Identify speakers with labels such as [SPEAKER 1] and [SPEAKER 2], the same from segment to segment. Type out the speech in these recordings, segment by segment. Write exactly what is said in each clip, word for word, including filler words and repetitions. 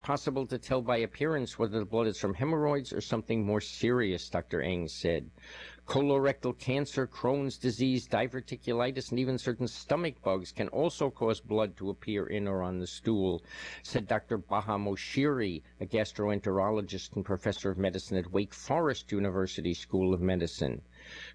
[SPEAKER 1] possible to tell by appearance whether the blood is from hemorrhoids or something more serious, Doctor Eng said. Colorectal cancer, Crohn's disease, diverticulitis, and even certain stomach bugs can also cause blood to appear in or on the stool, said Doctor Baha Moshiri, a gastroenterologist and professor of medicine at Wake Forest University School of Medicine.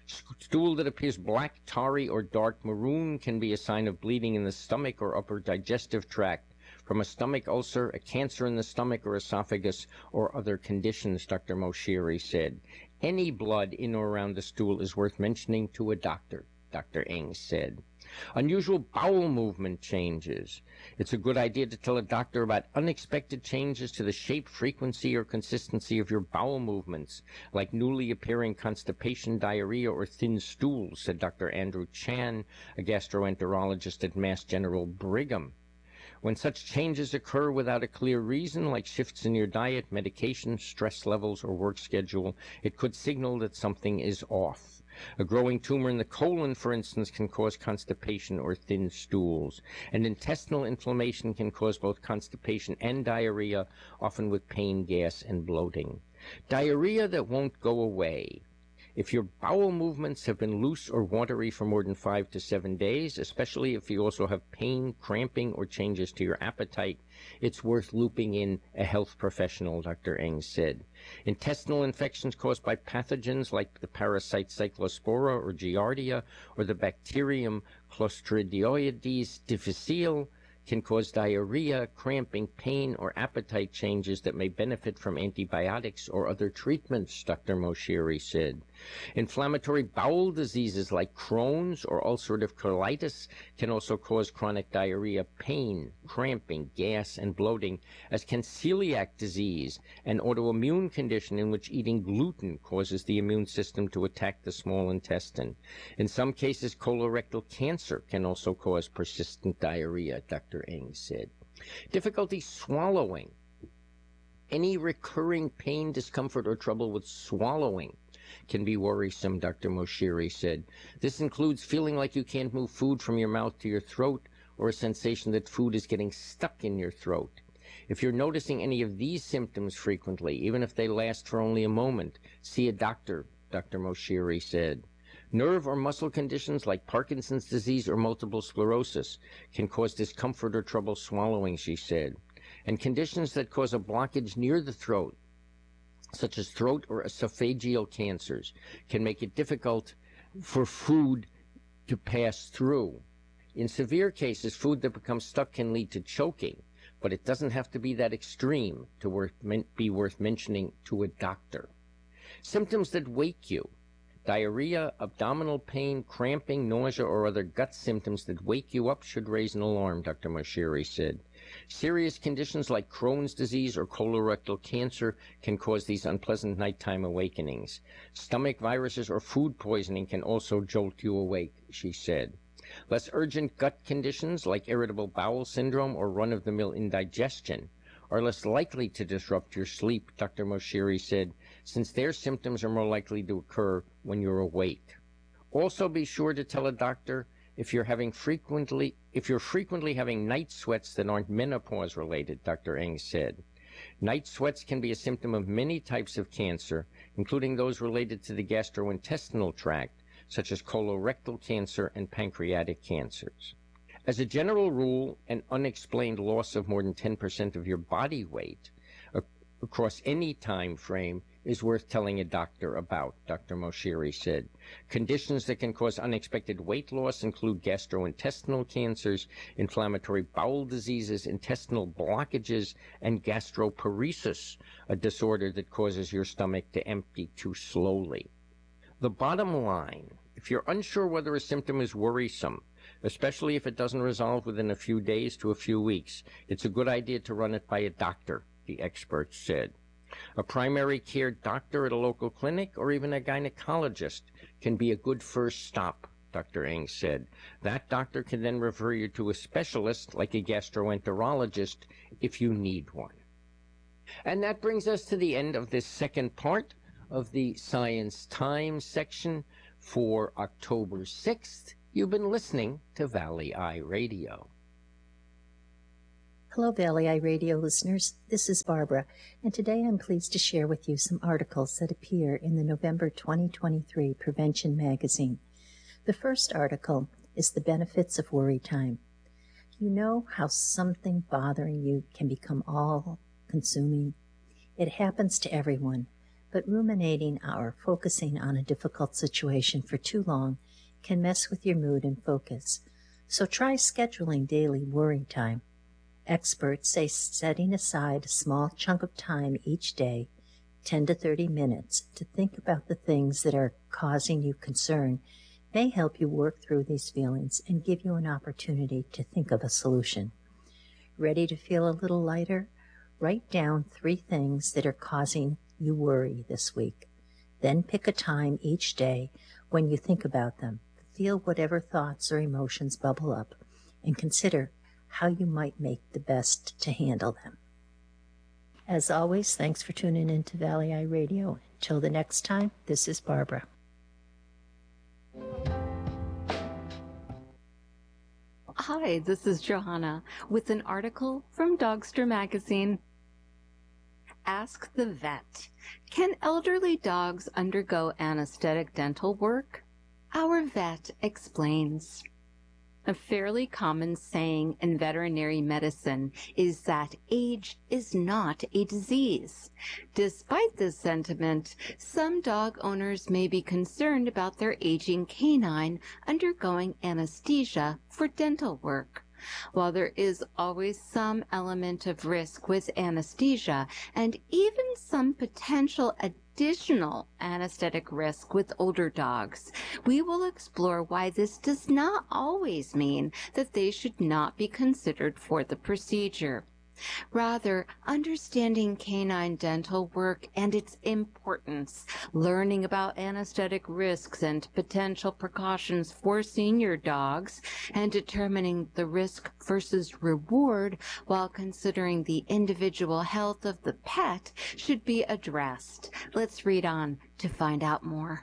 [SPEAKER 1] Stool that appears black, tarry, or dark maroon can be a sign of bleeding in the stomach or upper digestive tract from a stomach ulcer, a cancer in the stomach or esophagus, or other conditions, Doctor Moshiri said. Any blood in or around the stool is worth mentioning to a doctor, Doctor Eng said. Unusual bowel movement changes. It's a good idea to tell a doctor about unexpected changes to the shape, frequency, or consistency of your bowel movements, like newly appearing constipation, diarrhea, or thin stools, said Doctor Andrew Chan, a gastroenterologist at Mass General Brigham. When such changes occur without a clear reason, like shifts in your diet, medication, stress levels, or work schedule, it could signal that something is off. A growing tumor in the colon, for instance, can cause constipation or thin stools. And intestinal inflammation can cause both constipation and diarrhea, often with pain, gas, and bloating. Diarrhea that won't go away. If your bowel movements have been loose or watery for more than five to seven days, especially if you also have pain, cramping, or changes to your appetite, it's worth looping in a health professional, Doctor Eng said. Intestinal infections caused by pathogens like the parasite Cyclospora or Giardia or the bacterium Clostridioides difficile can cause diarrhea, cramping, pain, or appetite changes that may benefit from antibiotics or other treatments, Doctor Moshiri said. Inflammatory bowel diseases like Crohn's or ulcerative colitis can also cause chronic diarrhea, pain, cramping, gas, and bloating, as can celiac disease, an autoimmune condition in which eating gluten causes the immune system to attack the small intestine. In some cases, colorectal cancer can also cause persistent diarrhea, Doctor Eng said. Difficulty swallowing. Any recurring pain, discomfort, or trouble with swallowing can be worrisome, Doctor Moshiri said. This includes feeling like you can't move food from your mouth to your throat, or a sensation that food is getting stuck in your throat. If you're noticing any of these symptoms frequently, even if they last for only a moment, see a doctor, Doctor Moshiri said. Nerve or muscle conditions like Parkinson's disease or multiple sclerosis can cause discomfort or trouble swallowing, she said. And conditions that cause a blockage near the throat, such as throat or esophageal cancers, can make it difficult for food to pass through. In severe cases, food that becomes stuck can lead to choking, but it doesn't have to be that extreme to worth, be worth mentioning to a doctor. Symptoms that wake you. Diarrhea, abdominal pain, cramping, nausea, or other gut symptoms that wake you up should raise an alarm, Doctor Moshiri said. Serious conditions like Crohn's disease or colorectal cancer can cause these unpleasant nighttime awakenings. Stomach viruses or food poisoning can also jolt you awake, she said. Less urgent gut conditions like irritable bowel syndrome or run-of-the-mill indigestion are less likely to disrupt your sleep, Doctor Moshiri said, since their symptoms are more likely to occur when you're awake. Also be sure to tell a doctor if you're having frequently if you're frequently having night sweats that aren't menopause related, Doctor Eng said. Night sweats can be a symptom of many types of cancer, including those related to the gastrointestinal tract, such as colorectal cancer and pancreatic cancers. As a general rule, an unexplained loss of more than ten percent of your body weight across any time frame is worth telling a doctor about, Doctor Moshiri said. Conditions that can cause unexpected weight loss include gastrointestinal cancers, inflammatory bowel diseases, intestinal blockages, and gastroparesis, a disorder that causes your stomach to empty too slowly. The bottom line, if you're unsure whether a symptom is worrisome, especially if it doesn't resolve within a few days to a few weeks, it's a good idea to run it by a doctor, the experts said. A primary care doctor at a local clinic or even a gynecologist can be a good first stop, Doctor Eng said. That doctor can then refer you to a specialist like a gastroenterologist if you need one. And that brings us to the end of this second part of the Science Times section for October sixth. You've been listening to Valley Eye Radio.
[SPEAKER 2] Hello, Valley Eye Radio listeners. This is Barbara, and today I'm pleased to share with you some articles that appear in the November twenty twenty-three Prevention Magazine. The first article is The Benefits of Worry Time. You know how something bothering you can become all-consuming? It happens to everyone, but ruminating or focusing on a difficult situation for too long can mess with your mood and focus. So try scheduling daily worry time. Experts say setting aside a small chunk of time each day, ten to thirty minutes, to think about the things that are causing you concern may help you work through these feelings and give you an opportunity to think of a solution. Ready to feel a little lighter? Write down three things that are causing you worry this week. Then pick a time each day when you think about them. Feel whatever thoughts or emotions bubble up and consider how you might make the best to handle them. As always, thanks for tuning in to Valley Eye Radio. Until the next time, this is Barbara.
[SPEAKER 3] Hi, this is Johanna with an article from Dogster Magazine. Ask the vet. Can elderly dogs undergo anesthetic dental work? Our vet explains. A fairly common saying in veterinary medicine is that age is not a disease. Despite this sentiment, some dog owners may be concerned about their aging canine undergoing anesthesia for dental work. While there is always some element of risk with anesthesia and even some potential additional anesthetic risk with older dogs, we will explore why this does not always mean that they should not be considered for the procedure. Rather, understanding canine dental work and its importance, learning about anesthetic risks and potential precautions for senior dogs, and determining the risk versus reward while considering the individual health of the pet should be addressed. Let's read on to find out more.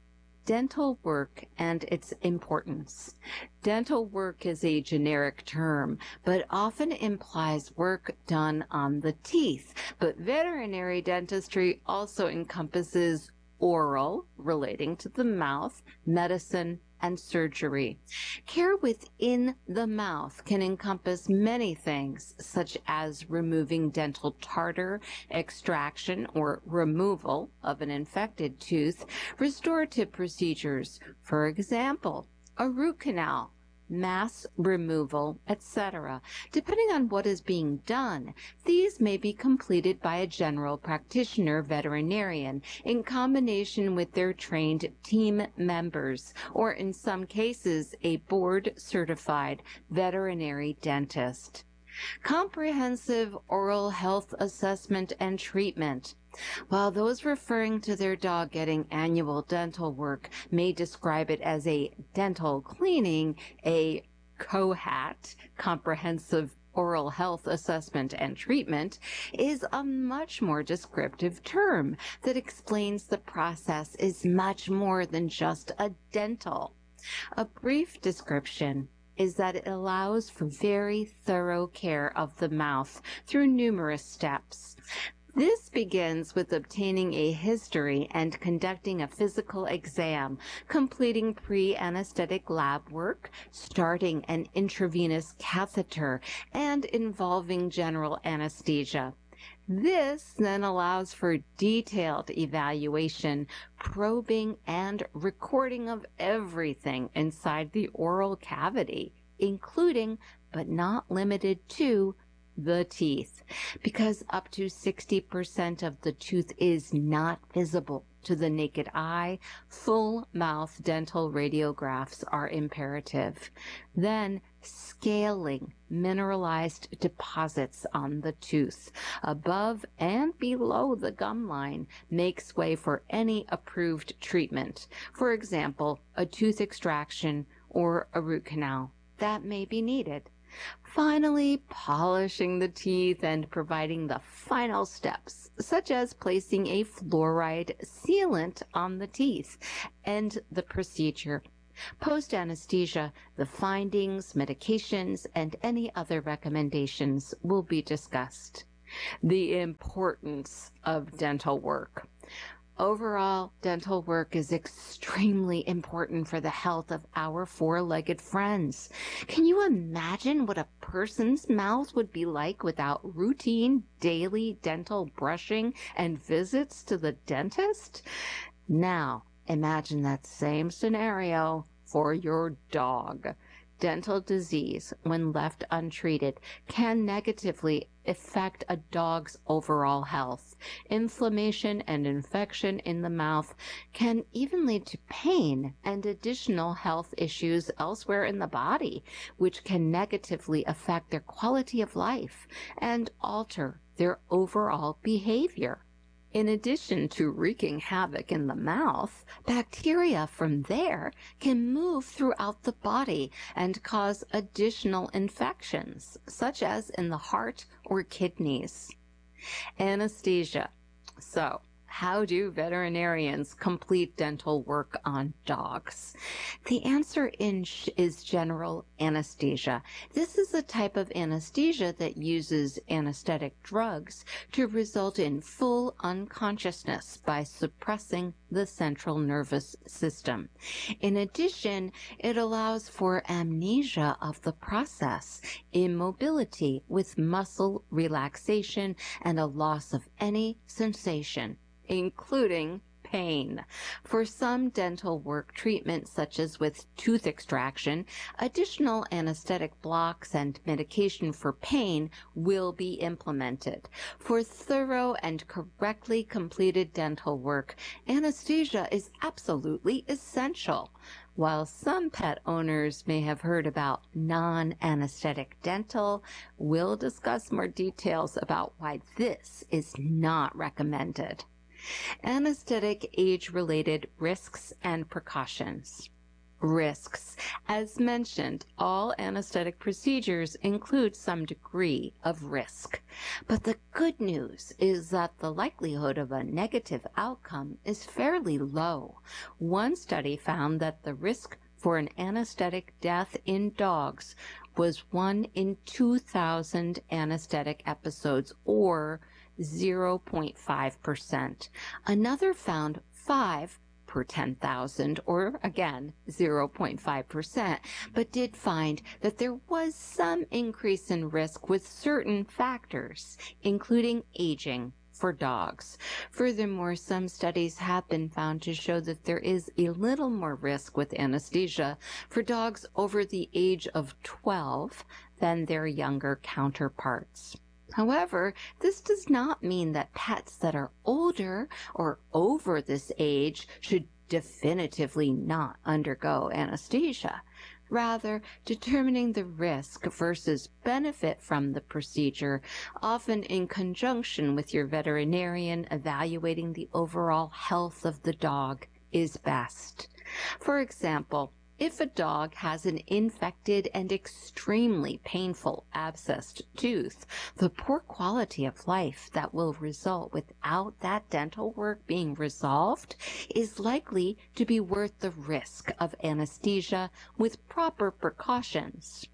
[SPEAKER 3] Dental work and its importance. Dental work is a generic term, but often implies work done on the teeth. But veterinary dentistry also encompasses oral, relating to the mouth, medicine, and surgery. Care within the mouth can encompass many things, such as removing dental tartar, extraction or removal of an infected tooth, restorative procedures, for example, a root canal, mass removal, et cetera. Depending on what is being done, these may be completed by a general practitioner veterinarian in combination with their trained team members, or in some cases, a board-certified veterinary dentist. Comprehensive oral health assessment and treatment. While those referring to their dog getting annual dental work may describe it as a dental cleaning, a C O H A T, Comprehensive Oral Health Assessment and Treatment, is a much more descriptive term that explains the process is much more than just a dental. A brief description is that it allows for very thorough care of the mouth through numerous steps. This begins with obtaining a history and conducting a physical exam, completing pre-anesthetic lab work, starting an intravenous catheter, and involving general anesthesia. This then allows for detailed evaluation, probing, and recording of everything inside the oral cavity, including, but not limited to, the teeth, because up to sixty percent of the tooth is not visible to the naked eye. Full mouth dental radiographs are imperative. Then scaling mineralized deposits on the tooth above and below the gum line makes way for any approved treatment. For example, a tooth extraction or a root canal that may be needed. Finally, polishing the teeth and providing the final steps, such as placing a fluoride sealant on the teeth, end the procedure. Post-anesthesia, the findings, medications, and any other recommendations will be discussed. The importance of dental work. Overall, dental work is extremely important for the health of our four-legged friends. Can you imagine what a person's mouth would be like without routine daily dental brushing and visits to the dentist? Now, imagine that same scenario for your dog. Dental disease, when left untreated, can negatively affect a dog's overall health. Inflammation and infection in the mouth can even lead to pain and additional health issues elsewhere in the body, which can negatively affect their quality of life and alter their overall behavior. In addition to wreaking havoc in the mouth, bacteria from there can move throughout the body and cause additional infections, such as in the heart or kidneys. Anesthesia. So, how do veterinarians complete dental work on dogs? The answer in sh- is general anesthesia. This is a type of anesthesia that uses anesthetic drugs to result in full unconsciousness by suppressing the central nervous system. In addition, it allows for amnesia of the process, immobility with muscle relaxation, and a loss of any sensation, including pain. For some dental work treatments, such as with tooth extraction, additional anesthetic blocks and medication for pain will be implemented. For thorough and correctly completed dental work, anesthesia is absolutely essential. While some pet owners may have heard about non-anesthetic dental, we'll discuss more details about why this is not recommended. Anesthetic age-related risks and precautions. Risks. As mentioned, all anesthetic procedures include some degree of risk. But the good news is that the likelihood of a negative outcome is fairly low. One study found that the risk for an anesthetic death in dogs was one in two thousand anesthetic episodes, or zero point five percent. Another found five per ten thousand, or again, zero point five percent, but did find that there was some increase in risk with certain factors, including aging for dogs. Furthermore, some studies have been found to show that there is a little more risk with anesthesia for dogs over the age of twelve than their younger counterparts. However, this does not mean that pets that are older or over this age should definitively not undergo anesthesia. Rather, determining the risk versus benefit from the procedure, often in conjunction with your veterinarian evaluating the overall health of the dog, is best. For example, if a dog has an infected and extremely painful abscessed tooth, the poor quality of life that will result without that dental work being resolved is likely to be worth the risk of anesthesia with proper precautions.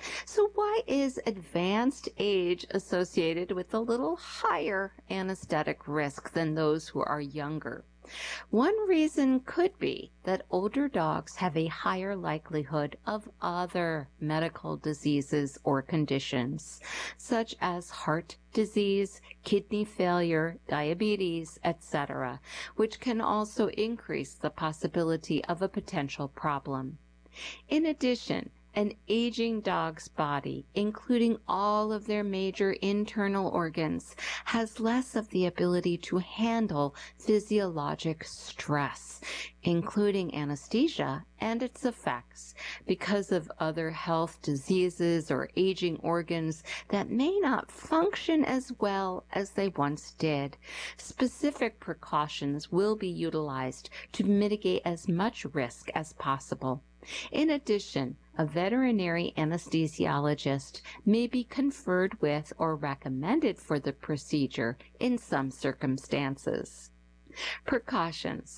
[SPEAKER 3] So why is advanced age associated with a little higher anesthetic risk than those who are younger? One reason could be that older dogs have a higher likelihood of other medical diseases or conditions, such as heart disease, kidney failure, diabetes, et cetera, which can also increase the possibility of a potential problem. In addition, an aging dog's body, including all of their major internal organs, has less of the ability to handle physiologic stress, including anesthesia and its effects, because of other health diseases or aging organs that may not function as well as they once did. Specific precautions will be utilized to mitigate as much risk as possible. In addition, a veterinary anesthesiologist may be conferred with or recommended for the procedure in some circumstances. Precautions.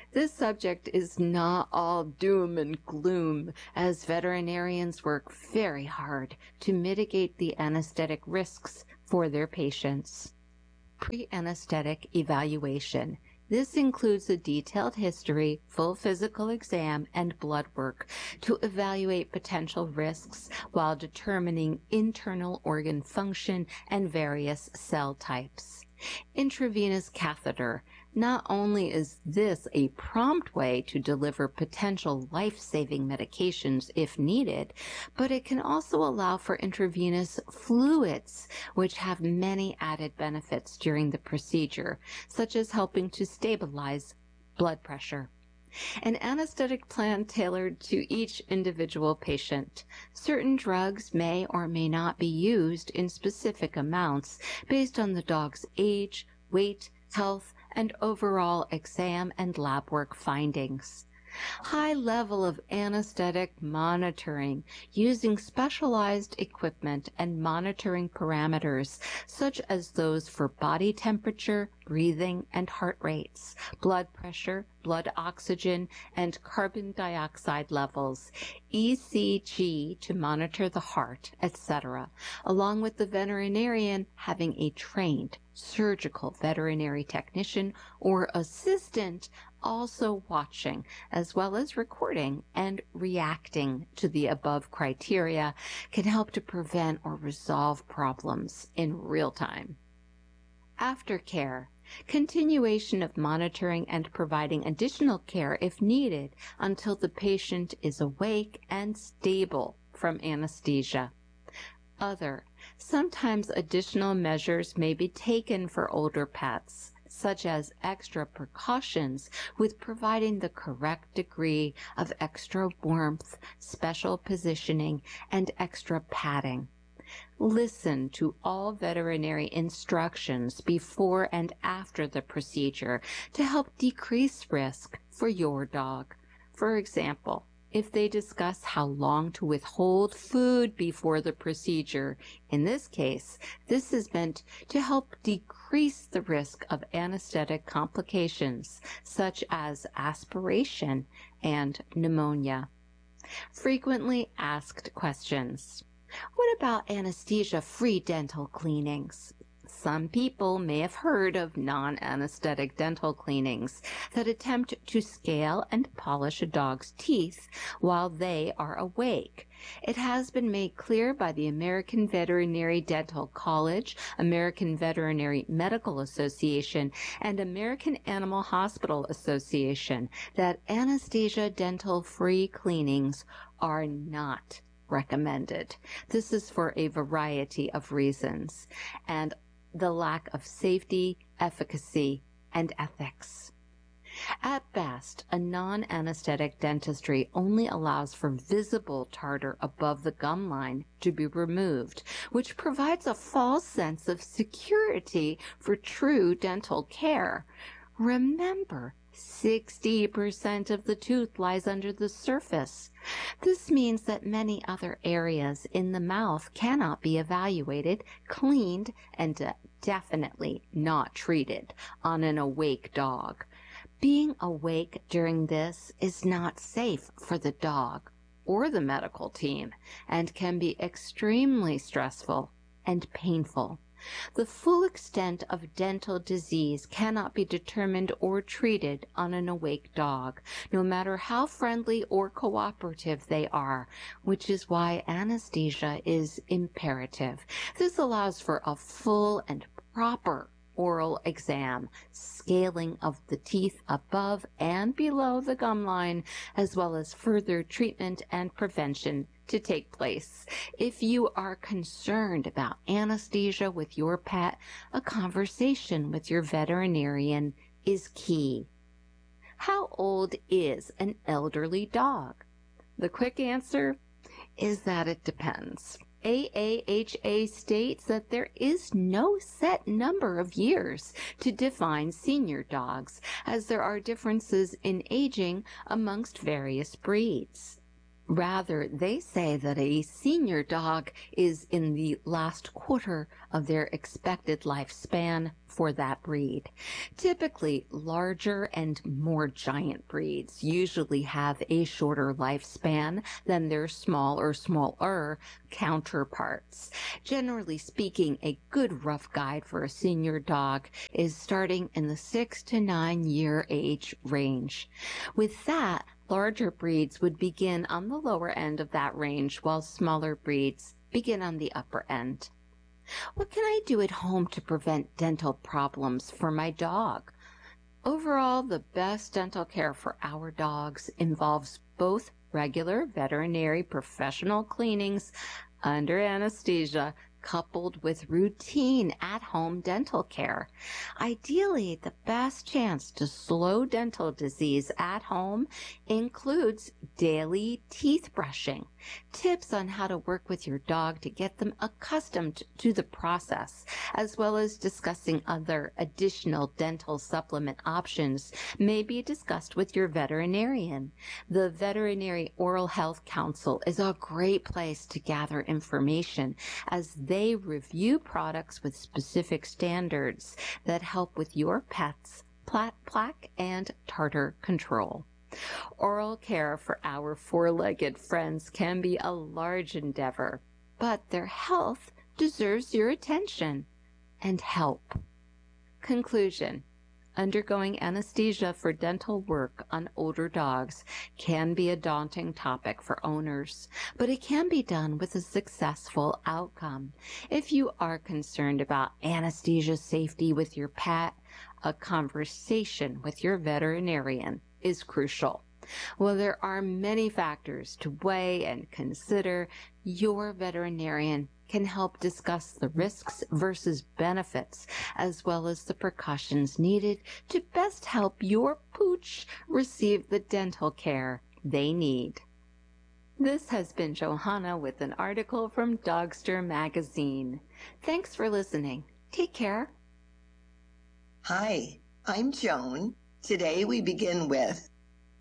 [SPEAKER 3] This subject is not all doom and gloom, as veterinarians work very hard to mitigate the anesthetic risks for their patients. Pre-anesthetic evaluation. This includes a detailed history, full physical exam, and blood work to evaluate potential risks while determining internal organ function and various cell types. Intravenous catheter. Not only is this a prompt way to deliver potential life-saving medications if needed, but it can also allow for intravenous fluids, which have many added benefits during the procedure, such as helping to stabilize blood pressure. An anesthetic plan tailored to each individual patient. Certain drugs may or may not be used in specific amounts based on the dog's age, weight, health, and overall exam and lab work findings. High level of anesthetic monitoring using specialized equipment and monitoring parameters such as those for body temperature, breathing, and heart rates, blood pressure, blood oxygen, and carbon dioxide levels, E C G to monitor the heart, et cetera, along with the veterinarian having a trained surgical veterinary technician or assistant also watching, as well as recording and reacting to the above criteria, can help to prevent or resolve problems in real time. Aftercare. Continuation of monitoring and providing additional care if needed until the patient is awake and stable from anesthesia. Other. Sometimes additional measures may be taken for older pets, such as extra precautions with providing the correct degree of extra warmth, special positioning, and extra padding. Listen to all veterinary instructions before and after the procedure to help decrease risk for your dog. For example, if they discuss how long to withhold food before the procedure, in this case, this is meant to help decrease the risk of anesthetic complications such as aspiration and pneumonia. Frequently asked questions. What about anesthesia-free dental cleanings? Some people may have heard of non-anesthetic dental cleanings that attempt to scale and polish a dog's teeth while they are awake. It has been made clear by the American Veterinary Dental College, American Veterinary Medical Association, and American Animal Hospital Association that anesthesia dental-free cleanings are not recommended. This is for a variety of reasons, and the lack of safety, efficacy, and ethics. At best, a non-anesthetic dentistry only allows for visible tartar above the gum line to be removed, which provides a false sense of security for true dental care. Remember, sixty percent of the tooth lies under the surface. This means that many other areas in the mouth cannot be evaluated, cleaned, and uh, definitely not treated on an awake dog. Being awake during this is not safe for the dog or the medical team and can be extremely stressful and painful. The full extent of dental disease cannot be determined or treated on an awake dog, no matter how friendly or cooperative they are, which is why anesthesia is imperative. This allows for a full and proper oral exam, scaling of the teeth above and below the gum line, as well as further treatment and prevention to take place. If you are concerned about anesthesia with your pet, a conversation with your veterinarian is key. How old is an elderly dog? The quick answer is that it depends. A A H A states that there is no set number of years to define senior dogs, as there are differences in aging amongst various breeds. Rather, they say that a senior dog is in the last quarter of their expected lifespan for that breed. Typically, larger and more giant breeds usually have a shorter lifespan than their small or smaller counterparts. Generally speaking, a good rough guide for a senior dog is starting in the six to nine year age range. With that, larger breeds would begin on the lower end of that range, while smaller breeds begin on the upper end. What can I do at home to prevent dental problems for my dog? Overall, the best dental care for our dogs involves both regular veterinary professional cleanings under anesthesia coupled with routine at-home dental care. Ideally, the best chance to slow dental disease at home includes daily teeth brushing, tips on how to work with your dog to get them accustomed to the process, as well as discussing other additional dental supplement options may be discussed with your veterinarian. The Veterinary Oral Health Council is a great place to gather information as they review products with specific standards that help with your pet's plaque and tartar control. Oral care for our four-legged friends can be a large endeavor, but their health deserves your attention and help. Conclusion. Undergoing anesthesia for dental work on older dogs can be a daunting topic for owners, but it can be done with a successful outcome. If you are concerned about anesthesia safety with your pet, a conversation with your veterinarian is crucial. While there are many factors to weigh and consider, your veterinarian can help discuss the risks versus benefits, as well as the precautions needed to best help your pooch receive the dental care they need. This has been Johanna with an article from Dogster Magazine. Thanks for listening. Take care.
[SPEAKER 4] Hi, I'm Joan. Today we begin with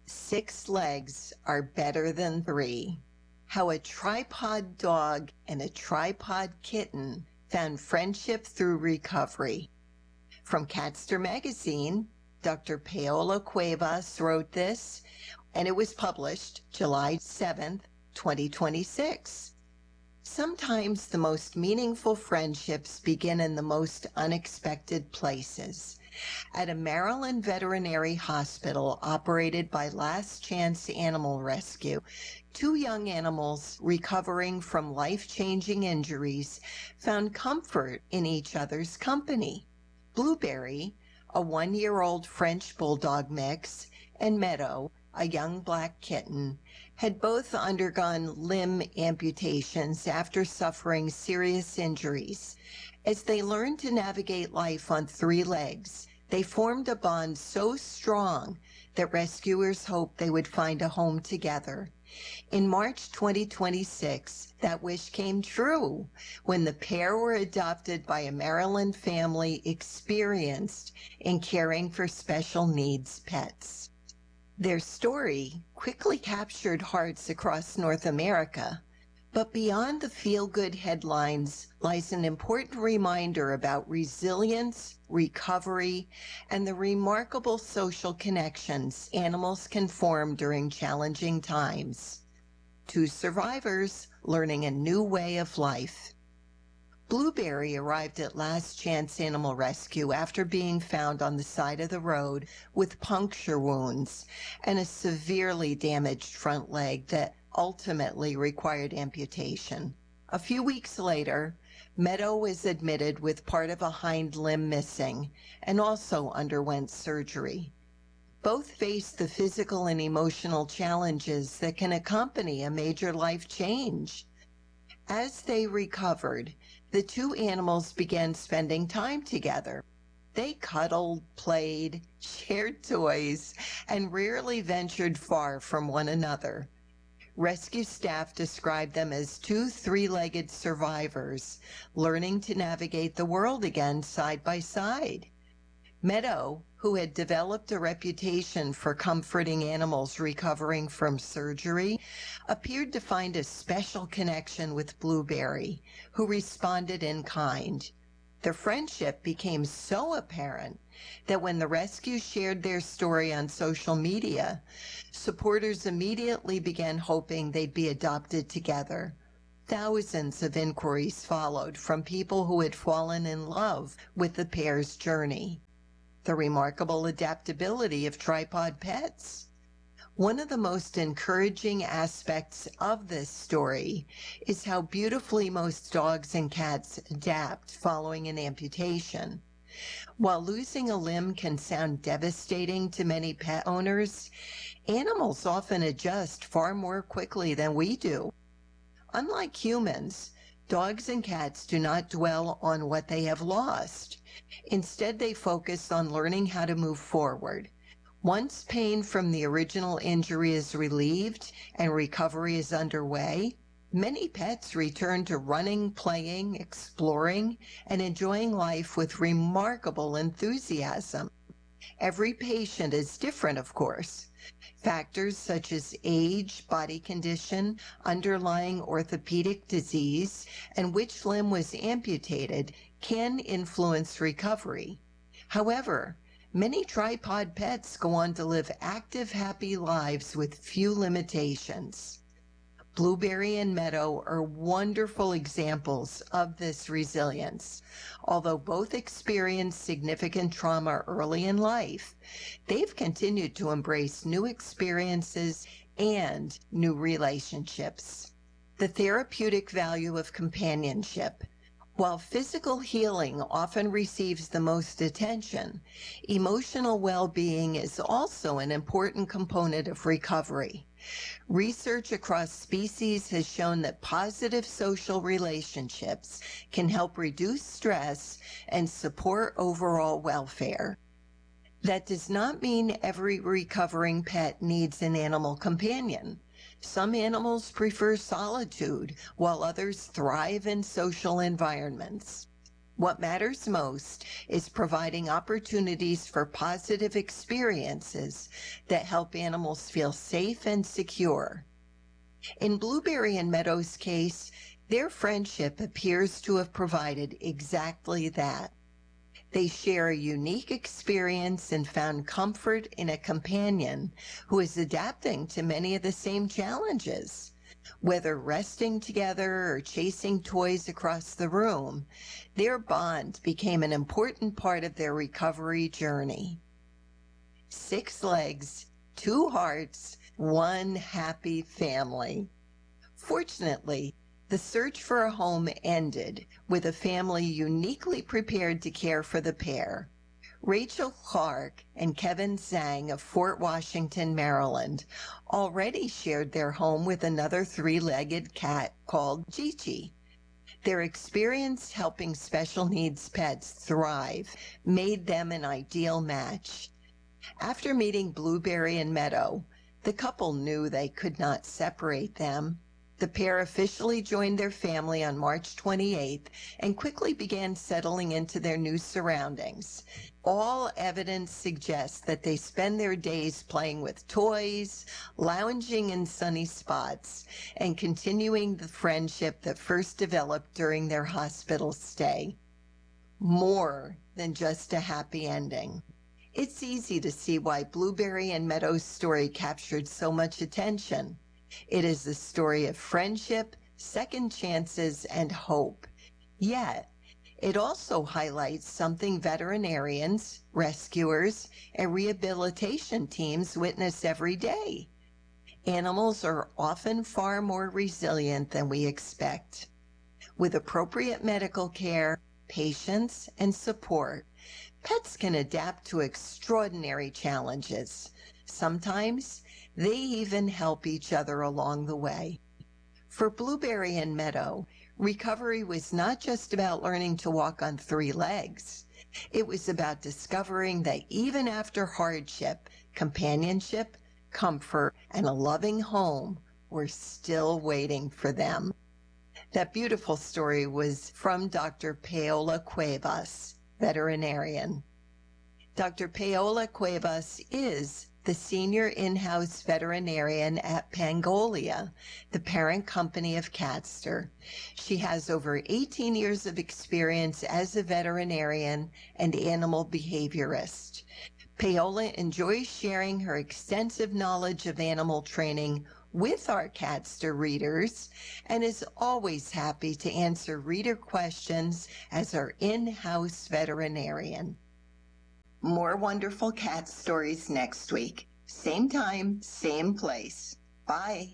[SPEAKER 4] Six Legs Are Better Than Three. How a tripod dog and a tripod kitten found friendship through recovery. From Catster Magazine, Doctor Paola Cuevas wrote this, and it was published July seventh, twenty twenty-six. Sometimes the most meaningful friendships begin in the most unexpected places. At a Maryland veterinary hospital operated by Last Chance Animal Rescue, two young animals recovering from life-changing injuries found comfort in each other's company. Blueberry, a one-year-old French bulldog mix, and Meadow, a young black kitten, had both undergone limb amputations after suffering serious injuries. As they learned to navigate life on three legs, they formed a bond so strong that rescuers hoped they would find a home together. In March twenty twenty-six, that wish came true when the pair were adopted by a Maryland family experienced in caring for special needs pets. Their story quickly captured hearts across North America. But beyond the feel-good headlines lies an important reminder about resilience, recovery, and the remarkable social connections animals can form during challenging times. Two survivors learning a new way of life. Blueberry arrived at Last Chance Animal Rescue after being found on the side of the road with puncture wounds and a severely damaged front leg that ultimately required amputation. A few weeks later, Meadow was admitted with part of a hind limb missing and also underwent surgery. Both faced the physical and emotional challenges that can accompany a major life change. As they recovered, the two animals began spending time together. They cuddled, played, shared toys, and rarely ventured far from one another. Rescue staff described them as two three-legged survivors, learning to navigate the world again side by side. Meadow, who had developed a reputation for comforting animals recovering from surgery, appeared to find a special connection with Blueberry, who responded in kind. Their friendship became so apparent that when the rescue shared their story on social media, supporters immediately began hoping they'd be adopted together. Thousands of inquiries followed from people who had fallen in love with the pair's journey. The remarkable adaptability of tripod pets. One of the most encouraging aspects of this story is how beautifully most dogs and cats adapt following an amputation. While losing a limb can sound devastating to many pet owners, animals often adjust far more quickly than we do. Unlike humans, dogs and cats do not dwell on what they have lost. Instead, they focus on learning how to move forward. Once pain from the original injury is relieved and recovery is underway, many pets return to running, playing, exploring, and enjoying life with remarkable enthusiasm. Every patient is different, of course. Factors such as age, body condition, underlying orthopedic disease, and which limb was amputated can influence recovery. However, many tripod pets go on to live active, happy lives with few limitations. Blueberry and Meadow are wonderful examples of this resilience. Although both experienced significant trauma early in life, they've continued to embrace new experiences and new relationships. The therapeutic value of companionship. While physical healing often receives the most attention, emotional well-being is also an important component of recovery. Research across species has shown that positive social relationships can help reduce stress and support overall welfare. That does not mean every recovering pet needs an animal companion. Some animals prefer solitude, while others thrive in social environments. What matters most is providing opportunities for positive experiences that help animals feel safe and secure. In Blueberry and Meadow's case, their friendship appears to have provided exactly that. They share a unique experience and found comfort in a companion who is adapting to many of the same challenges. Whether resting together or chasing toys across the room, their bond became an important part of their recovery journey. Six legs, two hearts, one happy family. Fortunately, the search for a home ended with a family uniquely prepared to care for the pair. Rachel Clark and Kevin Zhang of Fort Washington, Maryland, already shared their home with another three-legged cat called Gigi. Their experience helping special needs pets thrive made them an ideal match. After meeting Blueberry and Meadow, the couple knew they could not separate them. The pair officially joined their family on March twenty-eighth and quickly began settling into their new surroundings. All evidence suggests that they spend their days playing with toys, lounging in sunny spots, and continuing the friendship that first developed during their hospital stay. More than just a happy ending. It's easy to see why Blueberry and Meadow's story captured so much attention. It is a story of friendship, second chances, and hope. Yet, it also highlights something veterinarians, rescuers, and rehabilitation teams witness every day. Animals are often far more resilient than we expect. With appropriate medical care, patience, and support, pets can adapt to extraordinary challenges. Sometimes, they even help each other along the way. For Blueberry and Meadow, recovery was not just about learning to walk on three legs. It was about discovering that even after hardship, companionship, comfort, and a loving home were still waiting for them. That beautiful story was from Doctor Paola Cuevas, veterinarian. Doctor Paola Cuevas is the senior in-house veterinarian at Pangolia, the parent company of Catster. She has over eighteen years of experience as a veterinarian and animal behaviorist. Paola enjoys sharing her extensive knowledge of animal training with our Catster readers and is always happy to answer reader questions as our in-house veterinarian. More wonderful cat stories next week. Same time, same place. Bye.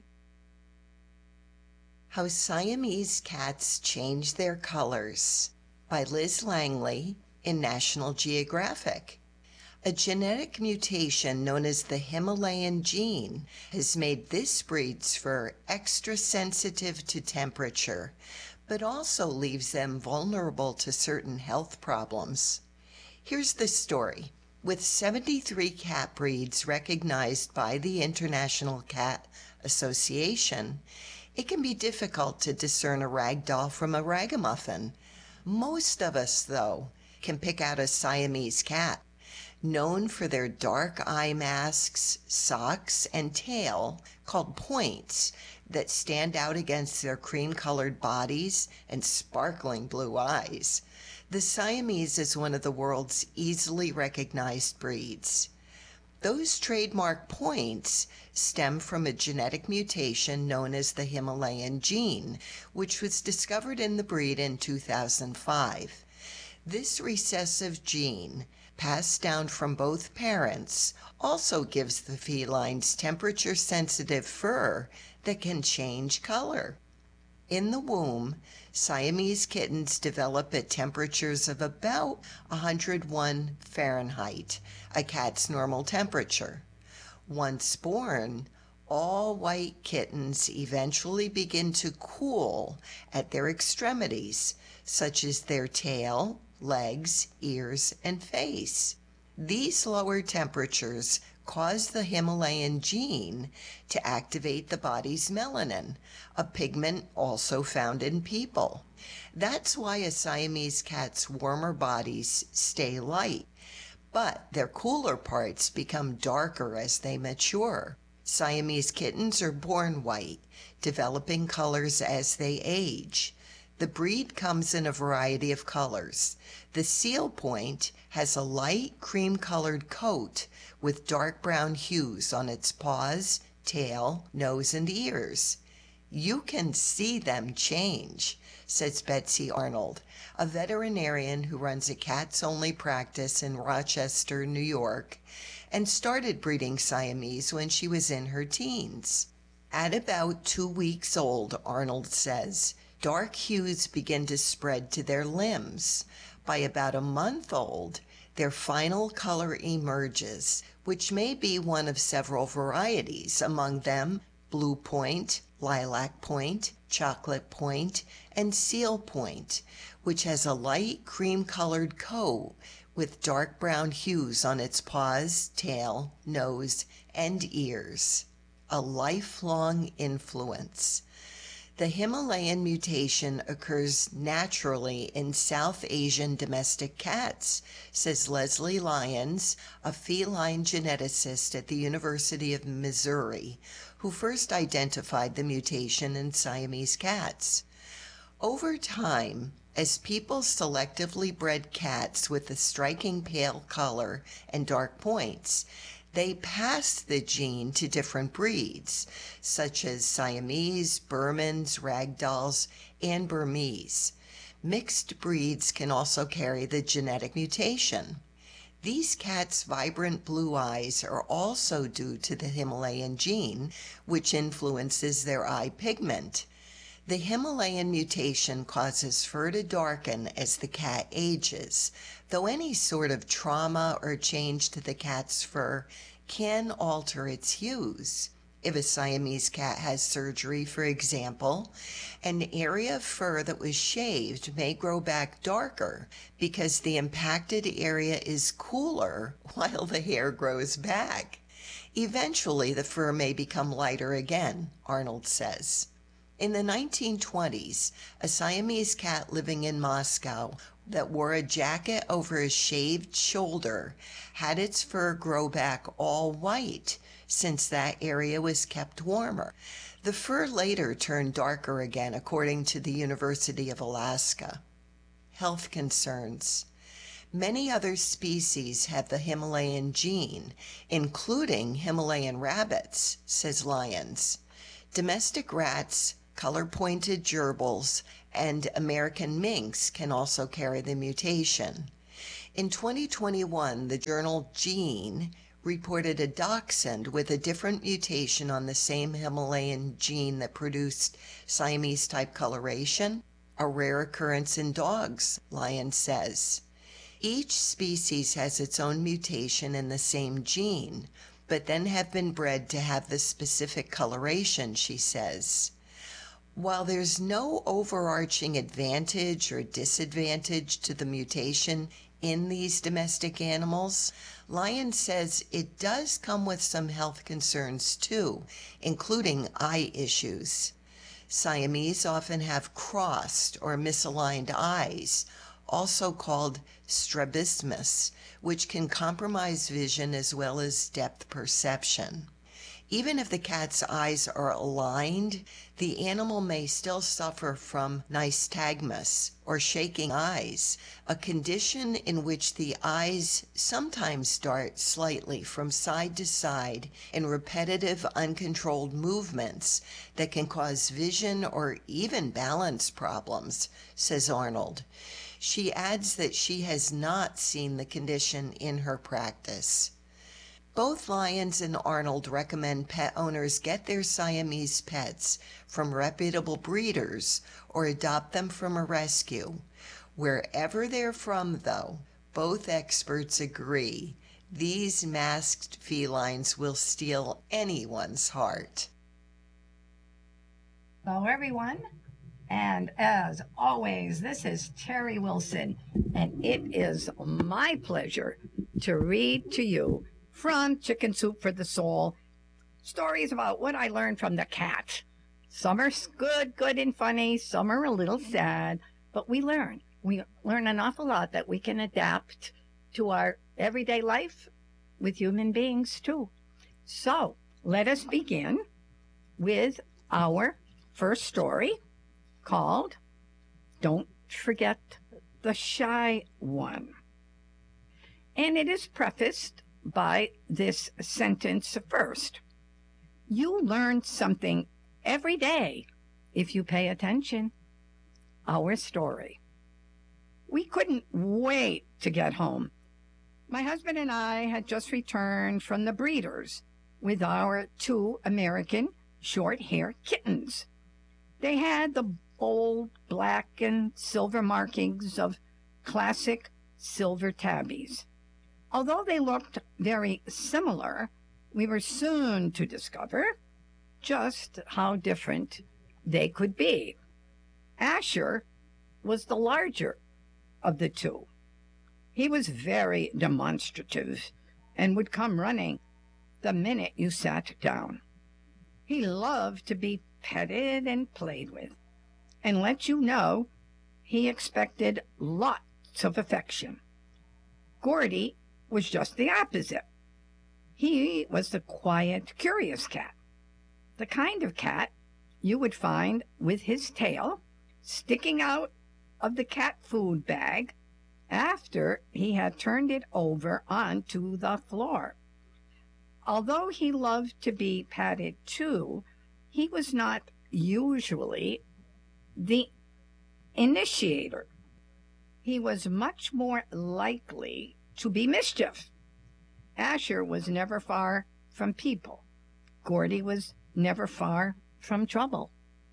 [SPEAKER 4] How Siamese Cats Change Their Colors by Liz Langley in National Geographic. A genetic mutation known as the Himalayan gene has made this breed's fur extra sensitive to temperature, but also leaves them vulnerable to certain health problems. Here's the story. With seventy-three cat breeds recognized by the International Cat Association, it can be difficult to discern a ragdoll from a ragamuffin. Most of us, though, can pick out a Siamese cat. Known for their dark eye masks, socks, and tail called points that stand out against their cream-colored bodies and sparkling blue eyes, the Siamese is one of the world's easily recognized breeds. Those trademark points stem from a genetic mutation known as the Himalayan gene, which was discovered in the breed in two thousand five. This recessive gene, passed down from both parents, also gives the felines temperature-sensitive fur that can change color. In the womb, Siamese kittens develop at temperatures of about one hundred one Fahrenheit, a cat's normal temperature. Once born, all white kittens eventually begin to cool at their extremities, such as their tail, legs, ears, and face. These lower temperatures cause the Himalayan gene to activate the body's melanin, a pigment also found in people. That's why a Siamese cat's warmer bodies stay light, but their cooler parts become darker as they mature. Siamese kittens are born white, developing colors as they age. The breed comes in a variety of colors. The seal point has a light cream-colored coat with dark brown hues on its paws, tail, nose, and ears. You can see them change, says Betsy Arnold, a veterinarian who runs a cats-only practice in Rochester, New York, and started breeding Siamese when she was in her teens. At about two weeks old, Arnold says, dark hues begin to spread to their limbs. By about a month old, their final color emerges, which may be one of several varieties, among them blue point, lilac point, chocolate point, and seal point, which has a light cream-colored coat with dark brown hues on its paws, tail, nose, and ears. A lifelong influence. The Himalayan mutation occurs naturally in South Asian domestic cats, says Leslie Lyons, a feline geneticist at the University of Missouri, who first identified the mutation in Siamese cats. Over time, as people selectively bred cats with a striking pale color and dark points, they passed the gene to different breeds, such as Siamese, Burmans, Ragdolls, and Burmese. Mixed breeds can also carry the genetic mutation. These cats' vibrant blue eyes are also due to the Himalayan gene, which influences their eye pigment. The Himalayan mutation causes fur to darken as the cat ages, though any sort of trauma or change to the cat's fur can alter its hues. If a Siamese cat has surgery, for example, an area of fur that was shaved may grow back darker because the impacted area is cooler while the hair grows back. Eventually, the fur may become lighter again, Arnold says. In the nineteen twenties, a Siamese cat living in Moscow that wore a jacket over a shaved shoulder had its fur grow back all white, since that area was kept warmer. The fur later turned darker again, according to the University of Alaska. Health concerns. Many other species have the Himalayan gene, including Himalayan rabbits, says Lyons. Domestic rats, color-pointed gerbils, and American minks can also carry the mutation. In twenty twenty-one, the journal Gene reported a dachshund with a different mutation on the same Himalayan gene that produced Siamese-type coloration, a rare occurrence in dogs, Lyons says. Each species has its own mutation in the same gene, but then have been bred to have the specific coloration, she says. While there's no overarching advantage or disadvantage to the mutation in these domestic animals, Lyons says it does come with some health concerns too, including eye issues. Siamese often have crossed or misaligned eyes, also called strabismus, which can compromise vision as well as depth perception. Even if the cat's eyes are aligned, the animal may still suffer from nystagmus, or shaking eyes, a condition in which the eyes sometimes dart slightly from side to side in repetitive, uncontrolled movements that can cause vision or even balance problems, says Arnold. She adds that she has not seen the condition in her practice. Both Lyons and Arnold recommend pet owners get their Siamese pets from reputable breeders or adopt them from a rescue. Wherever they're from, though, both experts agree these masked felines will steal anyone's heart.
[SPEAKER 5] Hello, everyone. And as always, this is Terry Wilson, and it is my pleasure to read to you from Chicken Soup for the Soul, stories about what I learned from the cat. Some are good, good and funny. Some are a little sad, but we learn. We learn an awful lot that we can adapt to our everyday life with human beings too. So let us begin with our first story called Don't Forget the Shy One. And it is prefaced by this sentence first. You learn something every day if you pay attention. Our story. We couldn't wait to get home. My husband and I had just returned from the breeders with our two American short-haired kittens. They had the bold black and silver markings of classic silver tabbies. Although they looked very similar, we were soon to discover just how different they could be. Asher was the larger of the two. He was very demonstrative and would come running the minute you sat down. He loved to be petted and played with, and let you know he expected lots of affection. Gordy was just the opposite. He was the quiet, curious cat, the kind of cat you would find with his tail sticking out of the cat food bag after he had turned it over onto the floor. Although he loved to be patted too, he was not usually the initiator. He was much more likely to be mischief. Asher was never far from people. Gordy was never far from trouble.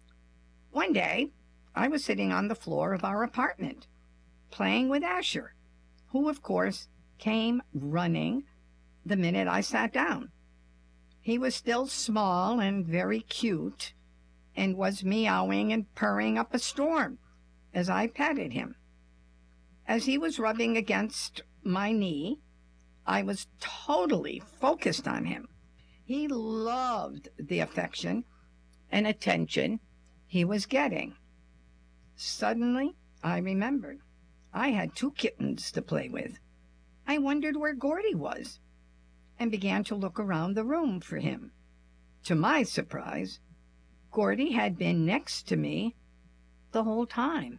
[SPEAKER 5] One day, I was sitting on the floor of our apartment, playing with Asher, who, of course, came running the minute I sat down. He was still small and very cute, and was meowing and purring up a storm as I patted him. As he was rubbing against my knee, I was totally focused on him. He loved the affection and attention he was getting. Suddenly, I remembered. I had two kittens to play with. I wondered where Gordy was and began to look around the room for him. To my surprise, Gordy had been next to me the whole time.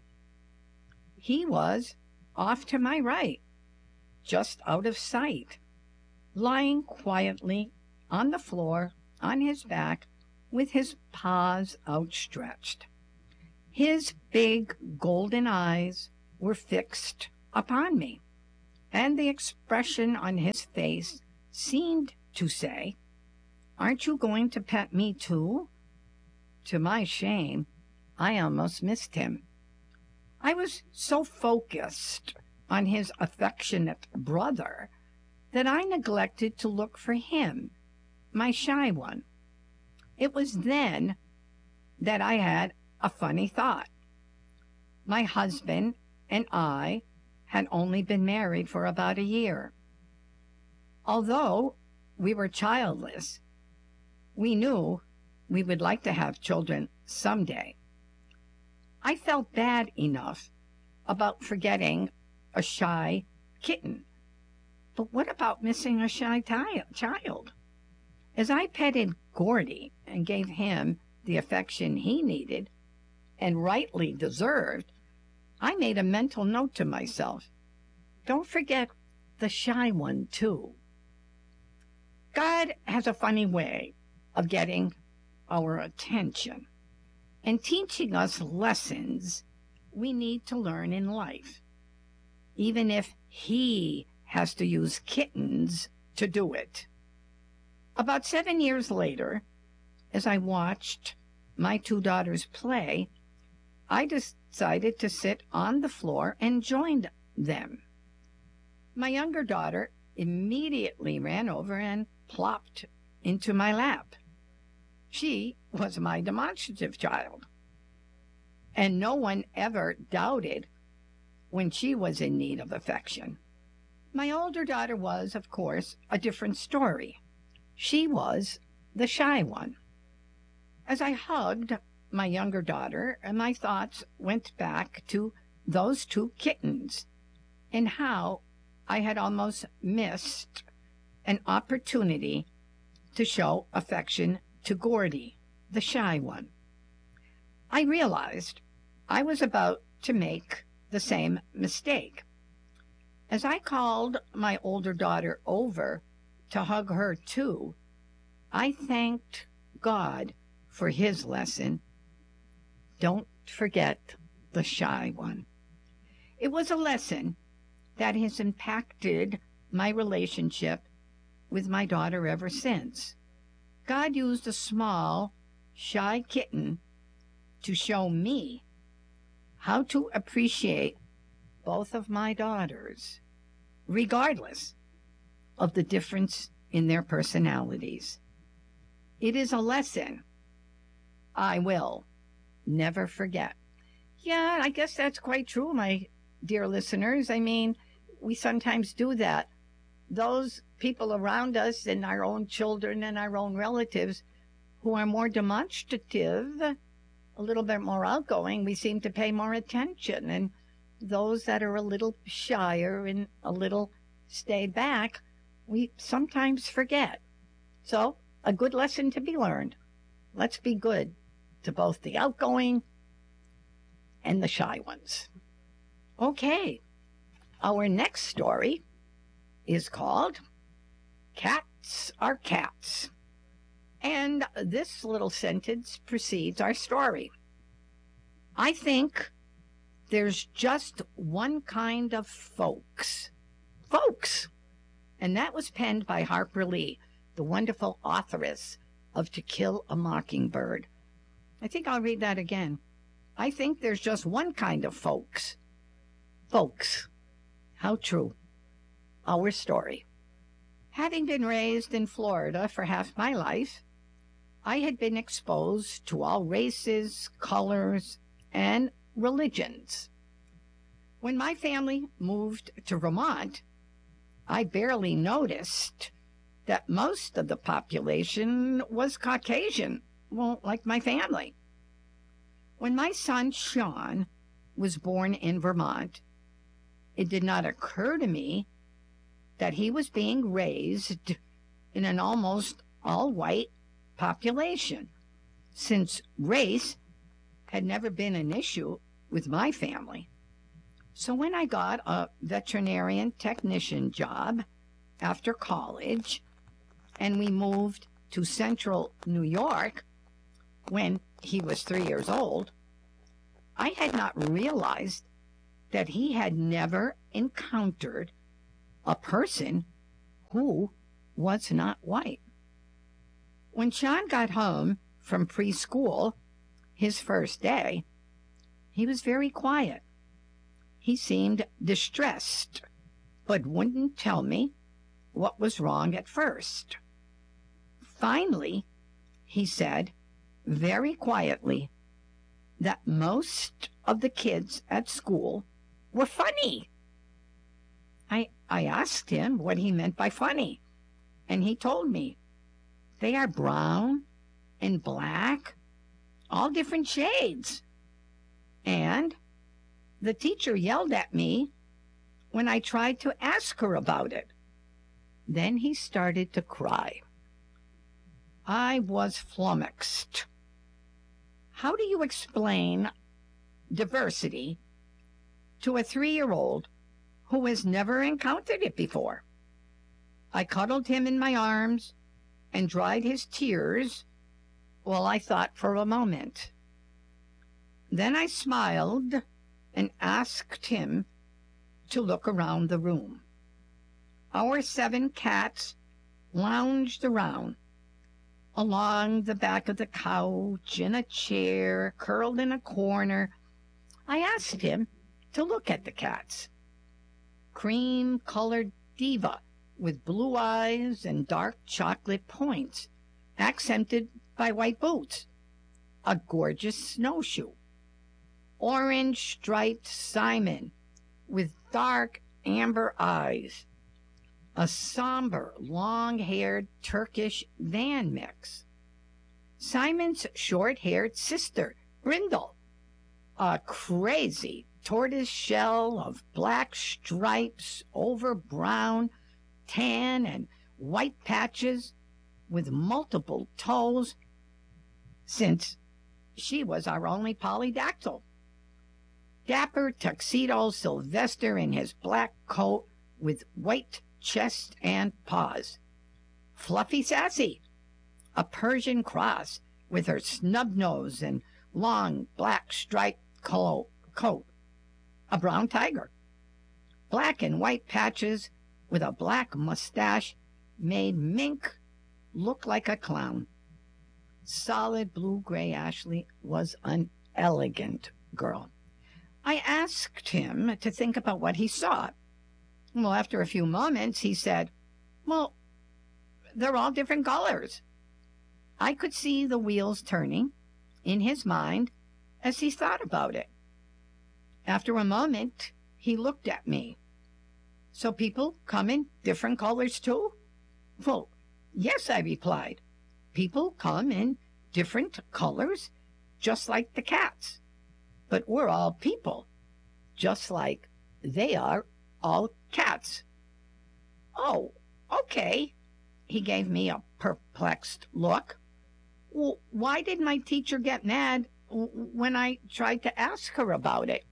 [SPEAKER 5] He was off to my right, just out of sight, lying quietly on the floor on his back with his paws outstretched. His big golden eyes were fixed upon me, and the expression on his face seemed to say, "Aren't you going to pet me too?" To my shame, I almost missed him. I was so focused on his affectionate brother that I neglected to look for him, my shy one. It was then that I had a funny thought. My husband and I had only been married for about a year. Although we were childless, we knew we would like to have children someday. I felt bad enough about forgetting a shy kitten. But what about missing a shy ti- child? As I petted Gordy and gave him the affection he needed and rightly deserved, I made a mental note to myself. Don't forget the shy one, too. God has a funny way of getting our attention and teaching us lessons we need to learn in life, even if he has to use kittens to do it. About seven years later, as I watched my two daughters play, I decided to sit on the floor and join them. My younger daughter immediately ran over and plopped into my lap. She was my demonstrative child, and no one ever doubted when she was in need of affection. My older daughter was, of course, a different story. She was the shy one. As I hugged my younger daughter, my thoughts went back to those two kittens and how I had almost missed an opportunity to show affection to Gordy, the shy one. I realized I was about to make the same mistake. As I called my older daughter over to hug her too, I thanked God for his lesson. Don't forget the shy one. It was a lesson that has impacted my relationship with my daughter ever since. God used a small, shy kitten to show me how to appreciate both of my daughters, regardless of the difference in their personalities. It is a lesson I will never forget. Yeah, I guess that's quite true, my dear listeners. I mean, we sometimes do that. Those people around us and our own children and our own relatives who are more demonstrative, a little bit more outgoing, we seem to pay more attention. And those that are a little shyer and a little stayed back, we sometimes forget. So, a good lesson to be learned. Let's be good to both the outgoing and the shy ones. Okay, our next story is called Cats Are Cats. And this little sentence precedes our story. I think there's just one kind of folks. Folks! And that was penned by Harper Lee, the wonderful authoress of To Kill a Mockingbird. I think I'll read that again. I think there's just one kind of folks. Folks. How true. Our story. Having been raised in Florida for half my life, I had been exposed to all races, colors, and religions. When my family moved to Vermont, I barely noticed that most of the population was Caucasian, well, like my family. When my son Sean was born in Vermont, it did not occur to me that he was being raised in an almost all-white population, since race had never been an issue with my family. So when I got a veterinarian technician job after college, and we moved to central New York when he was three years old, I had not realized that he had never encountered a person who was not white. When Sean got home from preschool, his first day, he was very quiet. He seemed distressed, but wouldn't tell me what was wrong at first. Finally, he said, very quietly, that most of the kids at school were funny. I, I asked him what he meant by funny, and he told me, they are brown and black, all different shades. And the teacher yelled at me when I tried to ask her about it. Then he started to cry. I was flummoxed. How do you explain diversity to a three-year-old who has never encountered it before? I cuddled him in my arms and dried his tears while I thought for a moment. Then I smiled and asked him to look around the room. Our seven cats lounged around, along the back of the couch, in a chair, curled in a corner. I asked him to look at the cats. Cream-colored Diva with blue eyes and dark chocolate points, accented by white boots. A gorgeous snowshoe. Orange-striped Simon with dark amber eyes. A somber, long-haired Turkish Van mix. Simon's short-haired sister, Brindle. A crazy tortoise shell of black stripes over brown, tan, and white patches with multiple toes, since she was our only polydactyl. Dapper tuxedo Sylvester in his black coat with white chest and paws. Fluffy Sassy, a Persian cross with her snub nose and long black striped coat. A brown tiger. Black and white patches with a black mustache made Mink look like a clown. Solid blue-gray Ashley was an elegant girl. I asked him to think about what he saw. Well, after a few moments, he said, well, they're all different colors. I could see the wheels turning in his mind as he thought about it. After a moment, he looked at me. So people come in different colors too? Well, yes, I replied. People come in different colors, just like the cats. But we're all people, just like they are all cats. Oh, okay. He gave me a perplexed look. Well, why did my teacher get mad when I tried to ask her about it?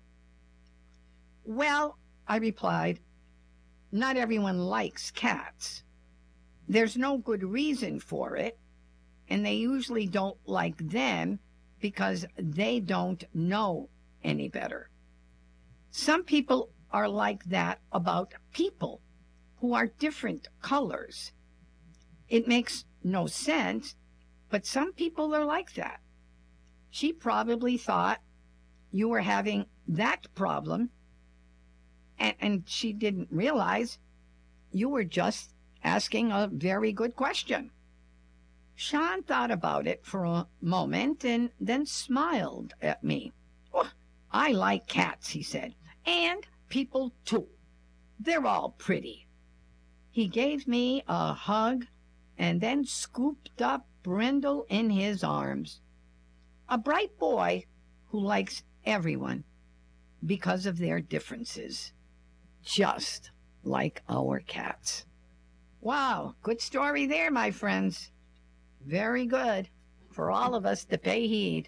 [SPEAKER 5] Well, I replied, not everyone likes cats. There's no good reason for it, and they usually don't like them because they don't know any better. Some people are like that about people who are different colors. It makes no sense, but some people are like that. She probably thought you were having that problem, and, and she didn't realize you were just asking a very good question. Sean thought about it for a moment and then smiled at me. Oh, I like cats, he said, and people too. They're all pretty. He gave me a hug and then scooped up Brindle in his arms. A bright boy who likes everyone because of their differences. just like our cats. Wow, good story there, my friends. Very good for all of us to pay heed.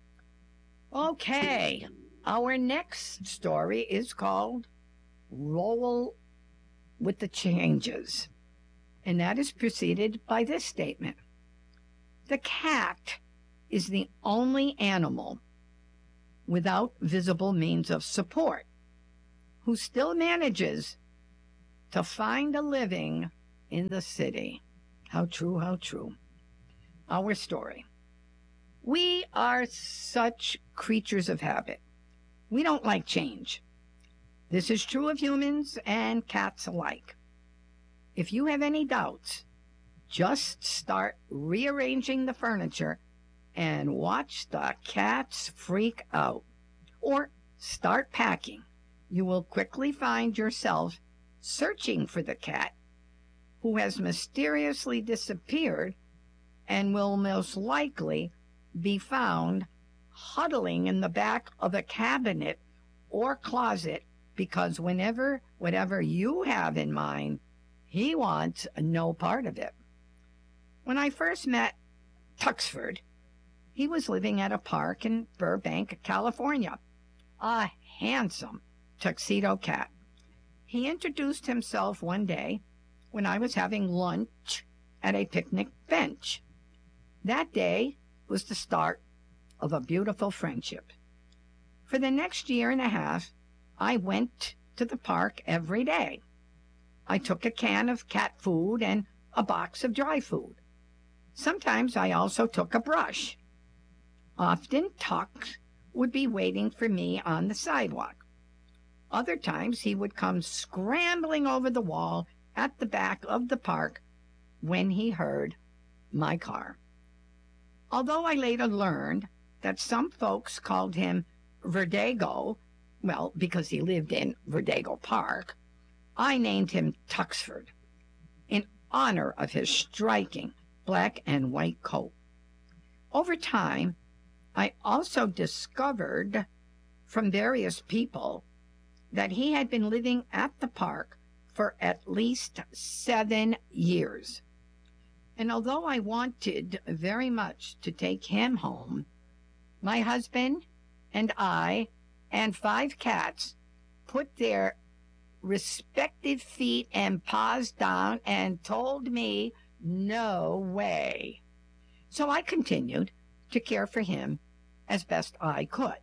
[SPEAKER 5] Okay, our next story is called Roll with the Changes, and that is preceded by this statement. The cat is the only animal without visible means of support who still manages to find a living in the city. How true, how true. Our story. We are such creatures of habit. We don't like change. This is true of humans and cats alike. If you have any doubts, just start rearranging the furniture and watch the cats freak out. Or start packing. You will quickly find yourself searching for the cat who has mysteriously disappeared and will most likely be found huddling in the back of a cabinet or closet, because whenever, whatever you have in mind, he wants no part of it. When I first met Tuxford, he was living at a park in Burbank, California. A handsome tuxedo cat. He introduced himself one day when I was having lunch at a picnic bench. That day was the start of a beautiful friendship. For the next year and a half, I went to the park every day. I took a can of cat food and a box of dry food. Sometimes I also took a brush. Often Tux would be waiting for me on the sidewalk. Other times he would come scrambling over the wall at the back of the park when he heard my car. Although I later learned that some folks called him Verdago, well, because he lived in Verdago Park, I named him Tuxford in honor of his striking black and white coat. Over time, I also discovered from various people that he had been living at the park for at least seven years. And although I wanted very much to take him home, my husband and I and five cats put their respective feet and paws down and told me no way. So I continued to care for him as best I could.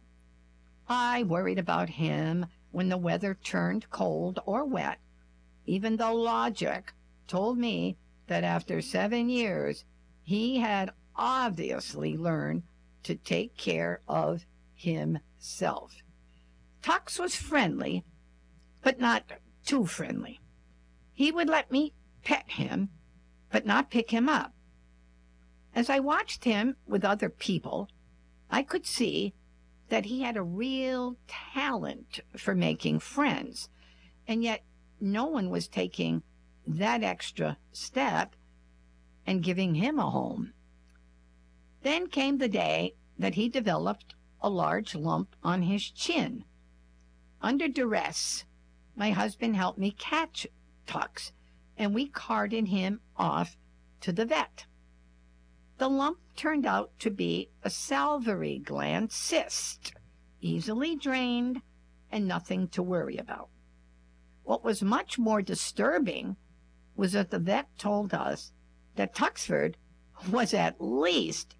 [SPEAKER 5] I worried about him when the weather turned cold or wet, even though logic told me that after seven years, he had obviously learned to take care of himself. Tux was friendly, but not too friendly. He would let me pet him, but not pick him up. As I watched him with other people, I could see that he had a real talent for making friends, and yet no one was taking that extra step and giving him a home. Then came the day that he developed a large lump on his chin. Under duress, my husband helped me catch Tux, and we carted him off to the vet. The lump turned out to be a salivary gland cyst, easily drained and nothing to worry about. What was much more disturbing was that the vet told us that Tuxford was at least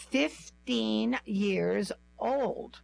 [SPEAKER 5] fifteen years old.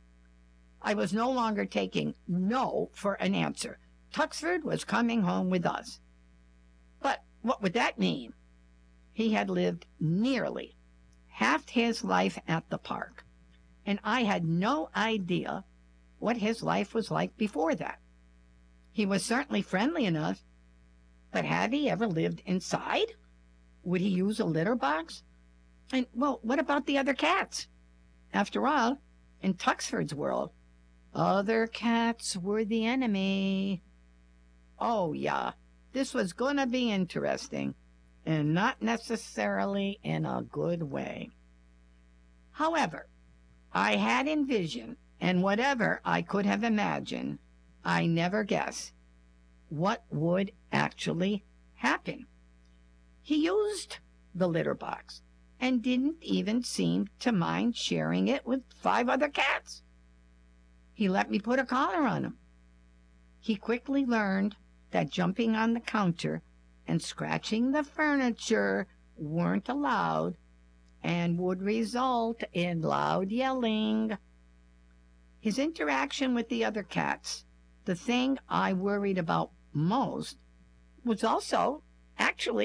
[SPEAKER 5] I was no longer taking no for an answer. Tuxford was coming home with us. But what would that mean? He had lived nearly half his life at the park, and I had no idea what his life was like before that. He was certainly friendly enough, but had he ever lived inside? Would he use a litter box? And, well, what about the other cats? After all, in Tuxford's world, other cats were the enemy. Oh, yeah, this was going to be interesting, and not necessarily in a good way. However, I had envisioned, and whatever I could have imagined, I never guessed what would actually happen. He used the litter box and didn't even seem to mind sharing it with five other cats. He let me put a collar on him. He quickly learned that jumping on the counter and scratching the furniture weren't allowed and would result in loud yelling. His interaction with the other cats, the thing I worried about most, was also actually